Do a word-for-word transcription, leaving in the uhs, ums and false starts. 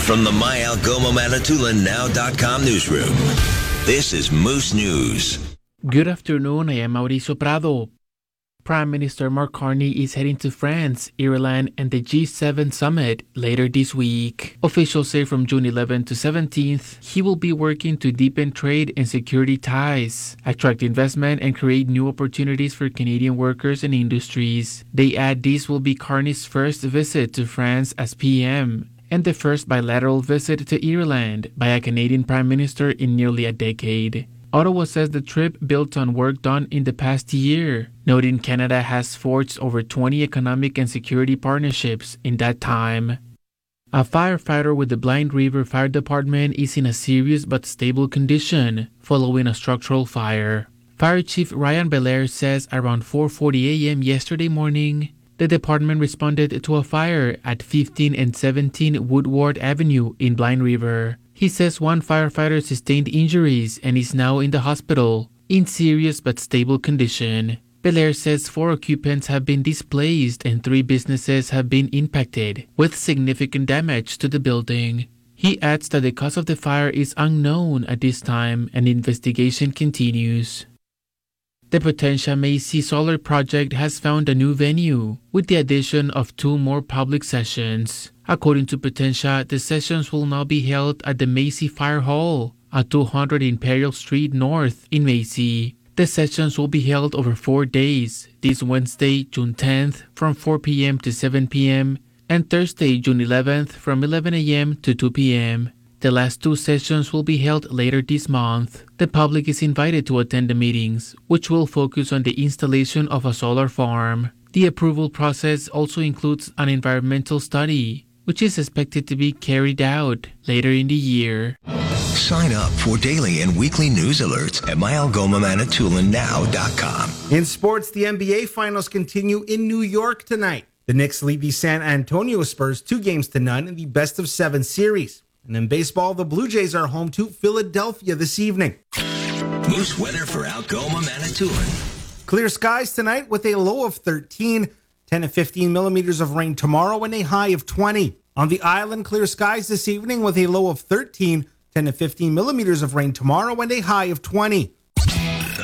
From the My Algoma Manitoulin Now dot com newsroom, this is Moose News. Good afternoon, I am Mauricio Prado. Prime Minister Mark Carney is heading to France, Ireland, and the G seven summit later this week. Officials say from June eleventh to seventeenth, he will be working to deepen trade and security ties, attract investment, and create new opportunities for Canadian workers and industries. They add this will be Carney's first visit to France as P M, and the first bilateral visit to Ireland by a Canadian Prime Minister in nearly a decade. Ottawa says the trip built on work done in the past year, noting Canada has forged over twenty economic and security partnerships in that time. A firefighter with the Blind River Fire Department is in a serious but stable condition following a structural fire. Fire Chief Ryan Belair says around four forty a.m. yesterday morning, the department responded to a fire at fifteen and seventeen Woodward Avenue in Blind River. He says one firefighter sustained injuries and is now in the hospital in serious but stable condition. Belair says four occupants have been displaced and three businesses have been impacted, with significant damage to the building. He adds that the cause of the fire is unknown at this time and investigation continues. The Potentia Macy Solar Project has found a new venue, with the addition of two more public sessions. According to Potentia, the sessions will now be held at the Macy Fire Hall at two hundred Imperial Street North in Macy. The sessions will be held over four days, this Wednesday, June tenth, from four p.m. to seven p.m., and Thursday, June eleventh, from eleven a.m. to two p.m. The last two sessions will be held later this month. The public is invited to attend the meetings, which will focus on the installation of a solar farm. The approval process also includes an environmental study, which is expected to be carried out later in the year. Sign up for daily and weekly news alerts at My Algoma Manitoulin Now dot com. In sports, the N B A Finals continue in New York tonight. The Knicks lead the San Antonio Spurs two games to none in the best of seven series. And in baseball, the Blue Jays are home to Philadelphia this evening. Moose weather for Algoma Manitoulin. Clear skies tonight with a low of thirteen, ten to fifteen millimeters of rain tomorrow and a high of twenty. On the island, clear skies this evening with a low of thirteen, ten to fifteen millimeters of rain tomorrow and a high of twenty.